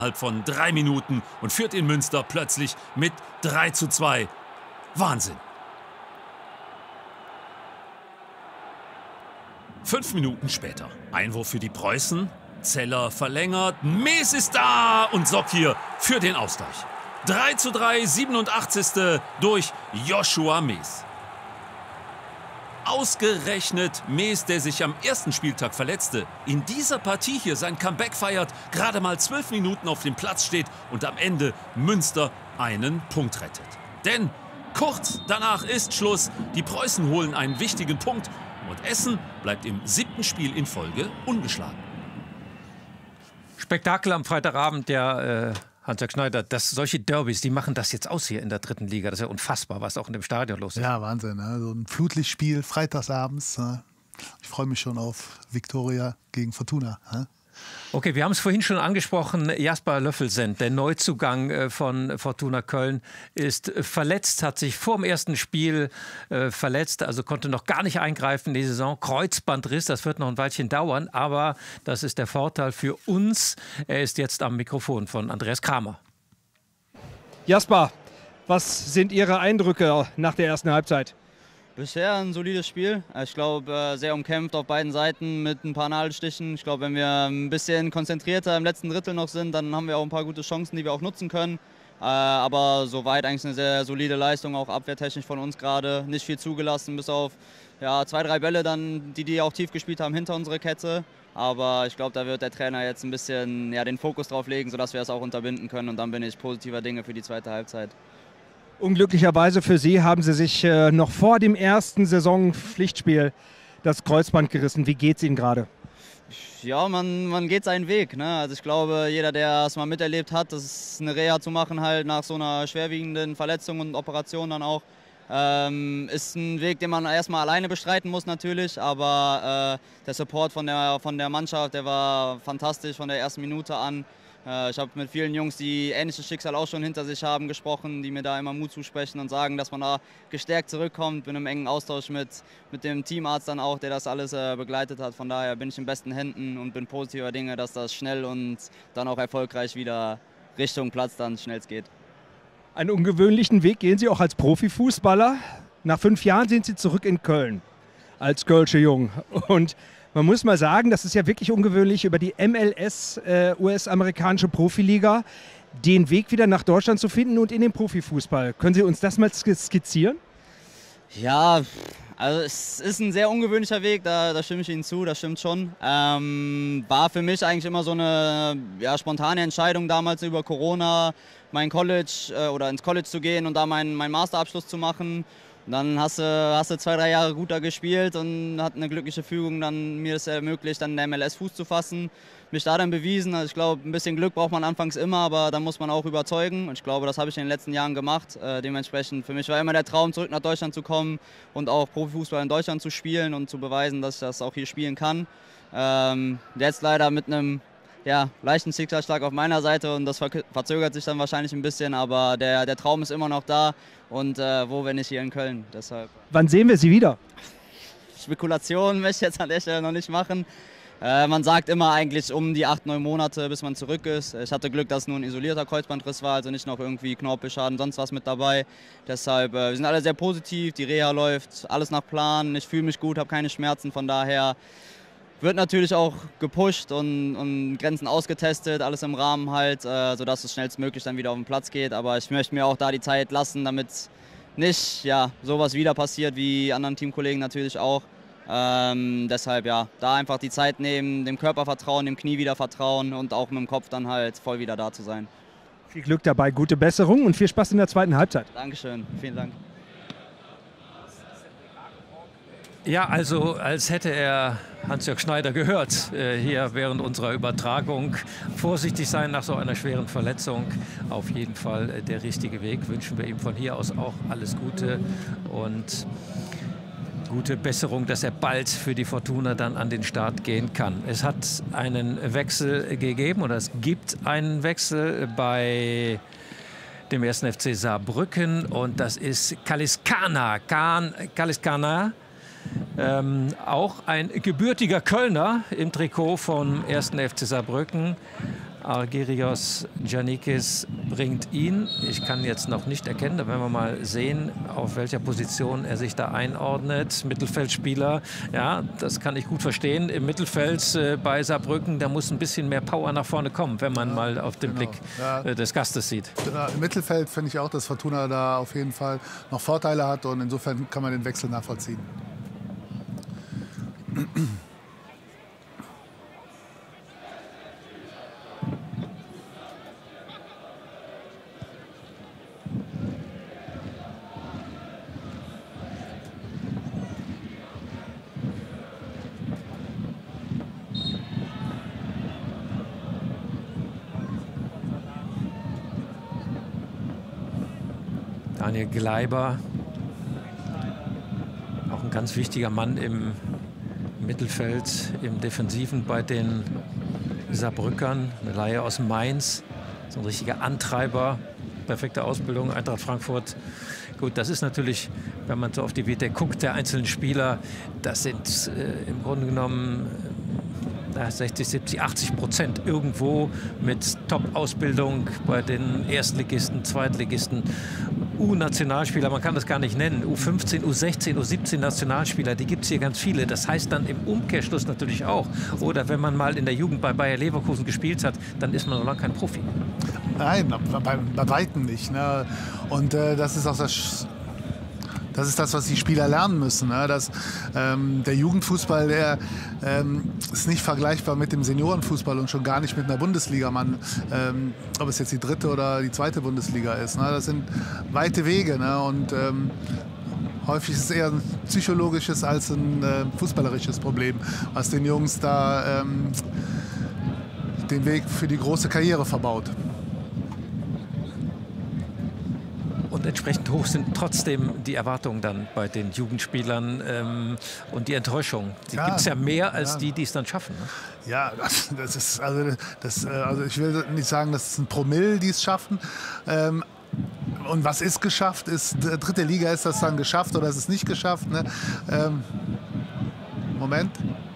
innerhalb von 3 Minuten und führt in Münster plötzlich mit 3:2. Wahnsinn! 5 Minuten später. Einwurf für die Preußen. Zeller verlängert. Mees ist da und sorgt hier für den Ausgleich. 3:3, 87. durch Joshua Mees. Ausgerechnet Mees, der sich am ersten Spieltag verletzte, in dieser Partie hier sein Comeback feiert, gerade mal 12 Minuten auf dem Platz steht und am Ende Münster einen Punkt rettet. Denn kurz danach ist Schluss. Die Preußen holen einen wichtigen Punkt und Essen bleibt im 7. Spiel in Folge ungeschlagen. Spektakel am Freitagabend, ja, Hans-Jörg Schneider, solche Derbys, die machen das jetzt aus hier in der 3. Liga. Das ist ja unfassbar, was auch in dem Stadion los ist. Ja, Wahnsinn. Ne? So ein Flutlichtspiel freitagsabends. Ne? Ich freue mich schon auf Viktoria gegen Fortuna. Ne? Okay, wir haben es vorhin schon angesprochen. Jasper Löffelsend, der Neuzugang von Fortuna Köln, ist verletzt, hat sich vor dem ersten Spiel verletzt, also konnte noch gar nicht eingreifen in die Saison. Kreuzbandriss, das wird noch ein Weilchen dauern, aber das ist der Vorteil für uns. Er ist jetzt am Mikrofon von Andreas Kramer. Jasper, was sind Ihre Eindrücke nach der ersten Halbzeit? Bisher ein solides Spiel. Ich glaube, sehr umkämpft auf beiden Seiten mit ein paar Nadelstichen. Ich glaube, wenn wir ein bisschen konzentrierter im letzten Drittel noch sind, dann haben wir auch ein paar gute Chancen, die wir auch nutzen können. Aber soweit eigentlich eine sehr solide Leistung, auch abwehrtechnisch von uns gerade. Nicht viel zugelassen, bis auf 2, 3 Bälle, dann, die auch tief gespielt haben hinter unsere Kette. Aber ich glaube, da wird der Trainer jetzt ein bisschen den Fokus drauf legen, sodass wir es auch unterbinden können. Und dann bin ich positiver Dinge für die zweite Halbzeit. Unglücklicherweise für Sie haben Sie sich noch vor dem ersten Saisonpflichtspiel das Kreuzband gerissen. Wie geht es Ihnen gerade? Ja, man geht seinen Weg. Ne? Also ich glaube, jeder, der es mal miterlebt hat, das ist eine Reha zu machen halt nach so einer schwerwiegenden Verletzung und Operation dann auch, ist ein Weg, den man erstmal alleine bestreiten muss natürlich, aber der Support von der Mannschaft, der war fantastisch von der ersten Minute an. Ich habe mit vielen Jungs, die ähnliches Schicksal auch schon hinter sich haben, gesprochen, die mir da immer Mut zusprechen und sagen, dass man da gestärkt zurückkommt. Bin im engen Austausch mit dem Teamarzt dann auch, der das alles begleitet hat. Von daher bin ich in besten Händen und bin positiver Dinge, dass das schnell und dann auch erfolgreich wieder Richtung Platz dann schnell geht. Einen ungewöhnlichen Weg gehen Sie auch als Profifußballer. Nach 5 Jahren sind Sie zurück in Köln als Kölsche Jung. Und man muss mal sagen, das ist ja wirklich ungewöhnlich, über die MLS, US-amerikanische Profiliga, den Weg wieder nach Deutschland zu finden und in den Profifußball. Können Sie uns das mal skizzieren? Ja, also es ist ein sehr ungewöhnlicher Weg, da stimme ich Ihnen zu, das stimmt schon. War für mich eigentlich immer so eine spontane Entscheidung damals über Corona, mein College oder ins College zu gehen und da meinen Masterabschluss zu machen. Und dann hast du 2, 3 Jahre gut da gespielt und hat eine glückliche Fügung dann mir das ermöglicht, dann in der MLS Fuß zu fassen. Mich da dann bewiesen. Also ich glaube, ein bisschen Glück braucht man anfangs immer, aber dann muss man auch überzeugen. Und ich glaube, das habe ich in den letzten Jahren gemacht. Dementsprechend für mich war immer der Traum, zurück nach Deutschland zu kommen und auch Profifußball in Deutschland zu spielen und zu beweisen, dass ich das auch hier spielen kann. Jetzt leider mit einem leichten Schicksalsschlag auf meiner Seite und das verzögert sich dann wahrscheinlich ein bisschen, aber der Traum ist immer noch da und wo, wenn nicht hier in Köln, deshalb. Wann sehen wir Sie wieder? Spekulationen möchte ich jetzt an der Stelle noch nicht machen. Man sagt immer eigentlich um die 8, 9 Monate, bis man zurück ist. Ich hatte Glück, dass es nur ein isolierter Kreuzbandriss war, also nicht noch irgendwie Knorpelschaden, sonst was mit dabei. Deshalb, wir sind alle sehr positiv, die Reha läuft, alles nach Plan, ich fühle mich gut, habe keine Schmerzen, von daher wird natürlich auch gepusht und Grenzen ausgetestet, alles im Rahmen halt, sodass es schnellstmöglich dann wieder auf den Platz geht. Aber ich möchte mir auch da die Zeit lassen, damit nicht sowas wieder passiert wie anderen Teamkollegen natürlich auch. Deshalb da einfach die Zeit nehmen, dem Körper vertrauen, dem Knie wieder vertrauen und auch mit dem Kopf dann halt voll wieder da zu sein. Viel Glück dabei, gute Besserung und viel Spaß in der zweiten Halbzeit. Dankeschön, vielen Dank. Ja, also als hätte er Hans-Jörg Schneider gehört, hier während unserer Übertragung. Vorsichtig sein nach so einer schweren Verletzung. Auf jeden Fall der richtige Weg. Wünschen wir ihm von hier aus auch alles Gute und gute Besserung, dass er bald für die Fortuna dann an den Start gehen kann. Es hat einen Wechsel gegeben oder es gibt einen Wechsel bei dem 1. FC Saarbrücken und das ist Kaliskana. Auch ein gebürtiger Kölner im Trikot vom 1. FC Saarbrücken. Argirios Giannikis bringt ihn. Ich kann jetzt noch nicht erkennen, da werden wir mal sehen, auf welcher Position er sich da einordnet. Mittelfeldspieler, ja, das kann ich gut verstehen. Im Mittelfeld bei Saarbrücken, da muss ein bisschen mehr Power nach vorne kommen, wenn man mal auf den Blick des Gastes sieht. Im Mittelfeld finde ich auch, dass Fortuna da auf jeden Fall noch Vorteile hat und insofern kann man den Wechsel nachvollziehen. Daniel Gleiber, auch ein ganz wichtiger Mann im Mittelfeld, im Defensiven bei den Saarbrückern. Eine Leihe aus Mainz, so ein richtiger Antreiber, perfekte Ausbildung, Eintracht Frankfurt. Gut, das ist natürlich, wenn man so auf die Vita guckt, der einzelnen Spieler, das sind im Grunde genommen 60, 70, 80% irgendwo mit Top-Ausbildung bei den Erstligisten, Zweitligisten. U-Nationalspieler, man kann das gar nicht nennen, U15, U16, U17 Nationalspieler, die gibt es hier ganz viele. Das heißt dann im Umkehrschluss natürlich auch, oder wenn man mal in der Jugend bei Bayer Leverkusen gespielt hat, dann ist man noch lange kein Profi. Nein, bei Weitem nicht. Ne? Und das ist auch das ist das, was die Spieler lernen müssen. Ne? Der Jugendfußball, der ist nicht vergleichbar mit dem Seniorenfußball und schon gar nicht mit einer Bundesliga. Ob es jetzt die 3. oder die 2. Bundesliga ist. Ne? Das sind weite Wege. Ne? Und häufig ist es eher ein psychologisches als ein fußballerisches Problem, was den Jungs da den Weg für die große Karriere verbaut. Und entsprechend hoch sind trotzdem die Erwartungen dann bei den Jugendspielern und die Enttäuschung. Die gibt es ja mehr als die es dann schaffen. Ne? Ja, das ist also ich will nicht sagen, das ist ein Promille, die es schaffen. Und was ist geschafft? Ist 3. Liga, ist das dann geschafft oder ist es nicht geschafft? Ne? Moment.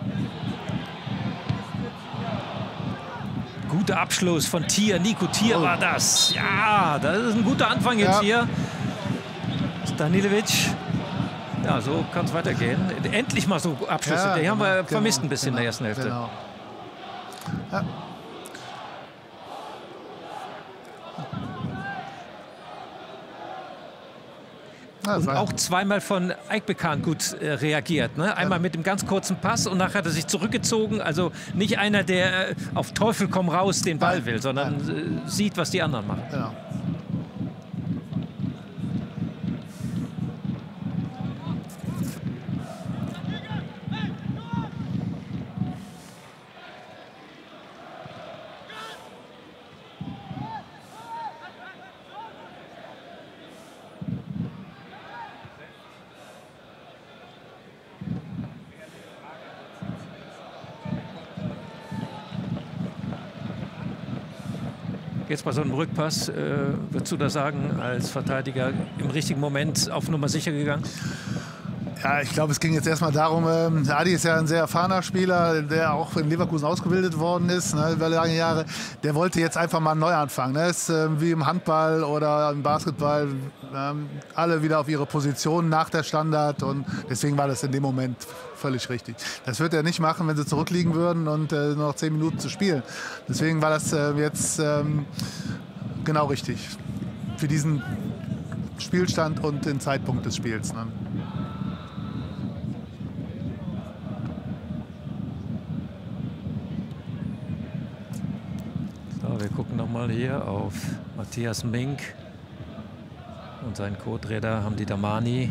Guter Abschluss von Thier. Nico Thier war das. Ja, das ist ein guter Anfang jetzt hier. Stanilevic. Ja, so kann es weitergehen. Endlich mal so Abschlüsse. Die haben wir vermisst ein bisschen in der ersten Hälfte. Genau. Ja. Und auch zweimal von Eikbekan gut reagiert. Ne? Einmal mit dem ganz kurzen Pass und nachher hat er sich zurückgezogen. Also nicht einer, der auf Teufel komm raus den Ball will, sondern sieht, was die anderen machen. Genau. Jetzt bei so einem Rückpass, würdest du da sagen, als Verteidiger im richtigen Moment auf Nummer sicher gegangen? Ja, ich glaube, es ging jetzt erstmal darum, Adi ist ja ein sehr erfahrener Spieler, der auch in Leverkusen ausgebildet worden ist, ne, über lange Jahre. Der wollte jetzt einfach mal einen Neuanfang. Ne? Das ist wie im Handball oder im Basketball, alle wieder auf ihre Position nach der Standard und deswegen war das in dem Moment völlig richtig. Das wird er nicht machen, wenn sie zurückliegen würden und nur noch 10 Minuten zu spielen. Deswegen war das jetzt genau richtig für diesen Spielstand und den Zeitpunkt des Spiels. Ne? Wir gucken noch mal hier auf Matthias Mink und seinen Co-Trainer Hamdi Damani.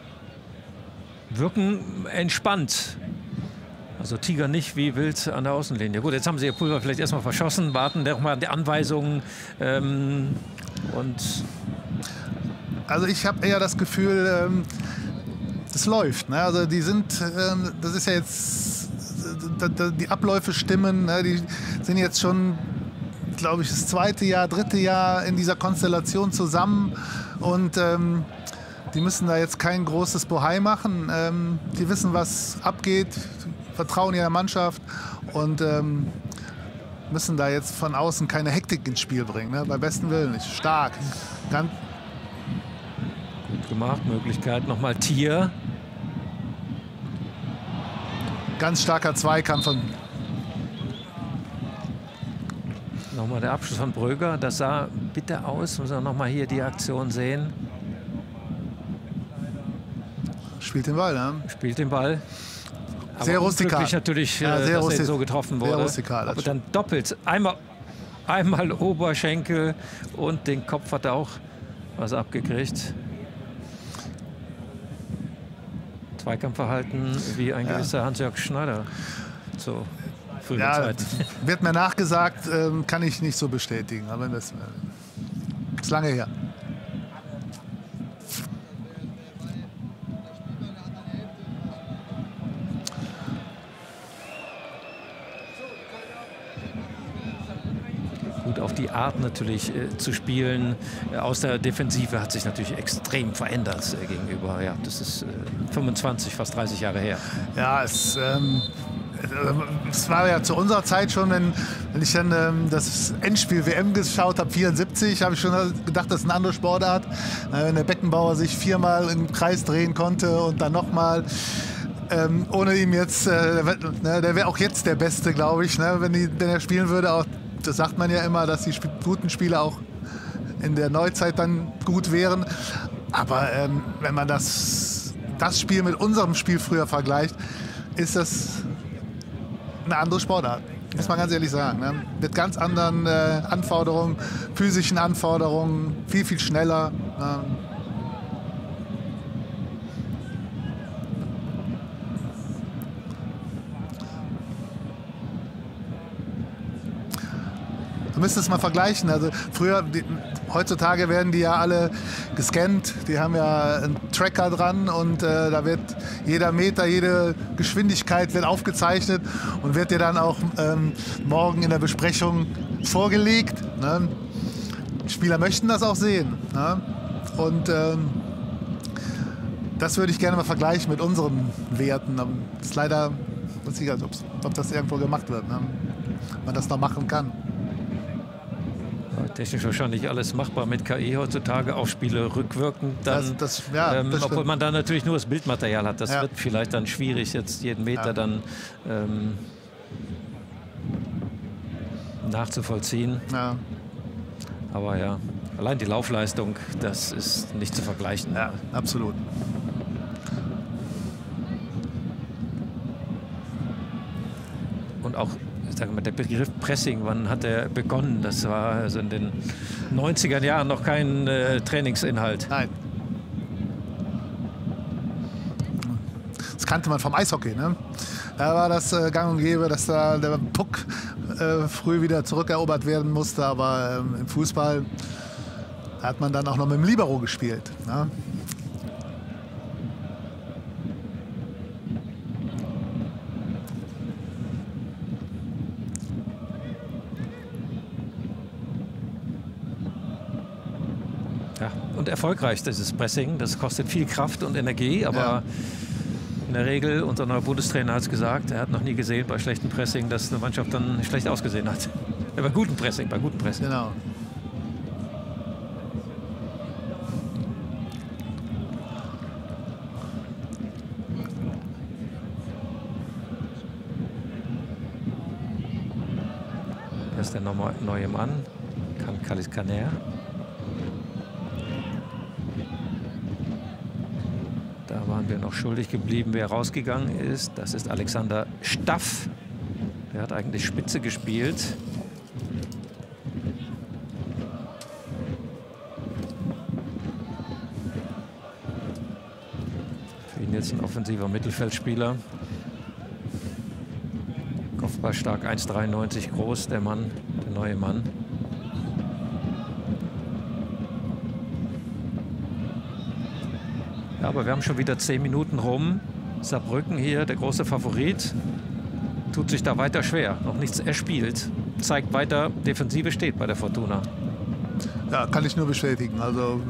Wirken entspannt. Also Tiger nicht wie wild an der Außenlinie. Gut, jetzt haben sie ihr Pulver vielleicht erstmal verschossen, warten noch mal die Anweisungen und also ich habe eher das Gefühl, das läuft. Ne? Also die sind, das ist ja jetzt, die Abläufe stimmen, ne? Die sind jetzt schon, glaube ich, das 2. Jahr, 3. Jahr in dieser Konstellation zusammen und die müssen da jetzt kein großes Bohai machen. Die wissen, was abgeht, vertrauen ihrer Mannschaft und müssen da jetzt von außen keine Hektik ins Spiel bringen. Ne? Beim besten Willen nicht. Stark. Ganz Gut gemacht. Möglichkeit nochmal Tier. Ganz starker Zweikampf von. Nochmal der Abschluss von Bröger. Das sah bitter aus. Müssen wir nochmal hier die Aktion sehen. Spielt den Ball, ne? Spielt den Ball. Aber sehr rustikal. Natürlich, Ja, sehr dass er so getroffen wurde. Sehr rustikal. Aber dann doppelt. Einmal Oberschenkel und den Kopf hat er auch was abgekriegt. Zweikampfverhalten wie ein gewisser Hans-Jörg Schneider zur frühen Zeit. Wird mir nachgesagt, kann ich nicht so bestätigen. Aber das ist lange her. Gut, auf die Art natürlich zu spielen aus der Defensive hat sich natürlich extrem verändert gegenüber. Ja, das ist 25, fast 30 Jahre her. Ja, es war ja zu unserer Zeit schon, wenn ich dann das Endspiel WM geschaut habe, 74, habe ich schon gedacht, das ist eine andere Sportart. Wenn der Beckenbauer sich 4-mal im Kreis drehen konnte und dann nochmal. Ohne ihm jetzt, der wäre auch jetzt der Beste, glaube ich, ne, wenn er spielen würde. Auch, das sagt man ja immer, dass die guten Spieler auch in der Neuzeit dann gut wären. Aber wenn man das Spiel mit unserem Spiel früher vergleicht, ist das eine andere Sportart. Muss man ganz ehrlich sagen. Ne? Mit ganz anderen Anforderungen, physischen Anforderungen, viel, viel schneller. Du müsstest es mal vergleichen. Also früher, heutzutage werden die ja alle gescannt. Die haben ja einen Tracker dran und da wird jeder Meter, jede Geschwindigkeit wird aufgezeichnet und wird dir dann auch morgen in der Besprechung vorgelegt. Ne? Die Spieler möchten das auch sehen. Ne? Und das würde ich gerne mal vergleichen mit unseren Werten. Aber das ist leider, weiß ich nicht, ob das irgendwo gemacht wird. Ne? Man das noch machen kann. Technisch wahrscheinlich alles machbar mit KI heutzutage, auch Spiele rückwirkend. Dann, obwohl man da natürlich nur das Bildmaterial hat. Das wird vielleicht dann schwierig, jetzt jeden Meter dann nachzuvollziehen. Ja. Aber ja, allein die Laufleistung, das ist nicht zu vergleichen. Ja, absolut. Und auch der Begriff Pressing, wann hat er begonnen? Das war also in den 90er Jahren noch kein Trainingsinhalt. Nein. Das kannte man vom Eishockey. Ne? Da war das gang und gäbe, dass da der Puck früh wieder zurückerobert werden musste. Aber im Fußball hat man dann auch noch mit dem Libero gespielt. Ne? Ja, und erfolgreich, dieses Pressing. Das kostet viel Kraft und Energie, aber in der Regel, unser neuer Bundestrainer hat es gesagt, er hat noch nie gesehen bei schlechtem Pressing, dass eine Mannschaft dann schlecht ausgesehen hat. Ja, bei gutem Pressing. Genau. Das ist der neue Mann, Kalis Caner. Da waren wir noch schuldig geblieben, wer rausgegangen ist. Das ist Alexander Staff. Der hat eigentlich Spitze gespielt. Für ihn jetzt ein offensiver Mittelfeldspieler. Kopfballstark, 1,93 groß, der Mann, der neue Mann. Ja, aber wir haben schon wieder 10 Minuten rum. Saarbrücken hier, der große Favorit, tut sich da weiter schwer. Noch nichts erspielt. Zeigt weiter, Defensive steht bei der Fortuna. Ja, kann ich nur bestätigen. Also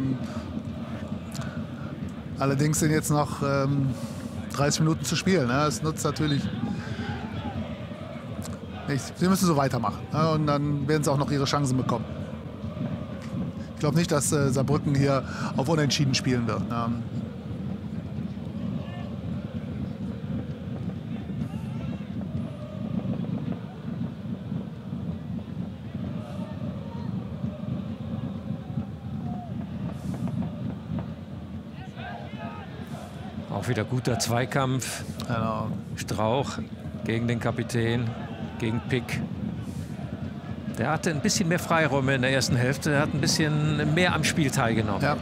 allerdings sind jetzt noch 30 Minuten zu spielen. Ne? Es nutzt natürlich Sie müssen so weitermachen. Ja, und dann werden sie auch noch ihre Chancen bekommen. Ich glaube nicht, dass Saarbrücken hier auf Unentschieden spielen wird. Ja. Auch wieder guter Zweikampf. Genau. Strauch gegen den Kapitän, gegen Pick. Der hatte ein bisschen mehr Freiräume in der ersten Hälfte. Er hat ein bisschen mehr am Spiel teilgenommen. Ja.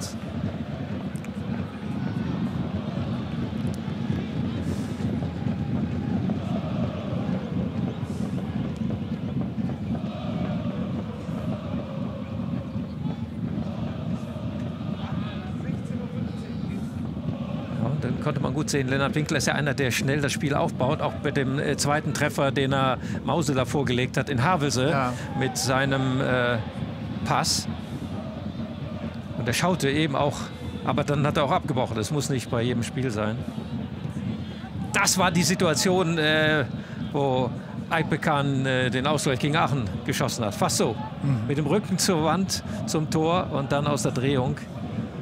Dann konnte man gut sehen, Lennart Winkler ist ja einer, der schnell das Spiel aufbaut. Auch bei dem zweiten Treffer, den er Mauseler vorgelegt hat in Havelse mit seinem Pass. Und er schaute eben auch, aber dann hat er auch abgebrochen. Das muss nicht bei jedem Spiel sein. Das war die Situation, wo Aypekan den Ausgleich gegen Aachen geschossen hat. Fast so. Mit dem Rücken zur Wand, zum Tor und dann aus der Drehung.